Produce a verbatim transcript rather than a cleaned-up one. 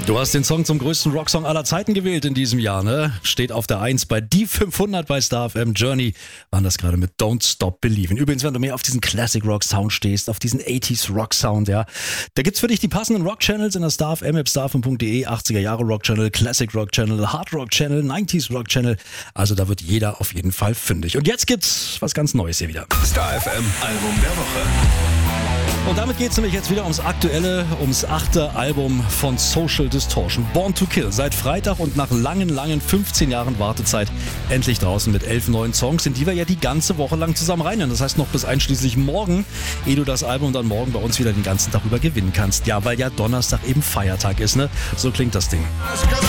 Du hast den Song zum größten Rocksong aller Zeiten gewählt in diesem Jahr, ne? Steht auf der eins bei die fünfhundert bei Star F M. Journey waren das gerade mit Don't Stop Believin'. Übrigens, wenn du mehr auf diesen Classic Rock Sound stehst, auf diesen achtziger Rock Sound, ja, da gibt's für dich die passenden Rock Channels in der Star F M App, star f m punkt de, achtziger Jahre Rock Channel, Classic Rock Channel, Hard Rock Channel, neunziger Rock Channel. Also da wird jeder auf jeden Fall fündig. Und jetzt gibt's was ganz Neues hier wieder. Star F M Album der Woche. Und damit geht's nämlich jetzt wieder ums aktuelle, ums achte Album von Social Distortion, Born to Kill. Seit Freitag und nach langen, langen fünfzehn Jahren Wartezeit endlich draußen mit elf neuen Songs, in die wir ja die ganze Woche lang zusammen reinhören. Das heißt noch bis einschließlich morgen, ehe du das Album dann morgen bei uns wieder den ganzen Tag über gewinnen kannst. Ja, weil ja Donnerstag eben Feiertag ist, ne? So klingt das Ding.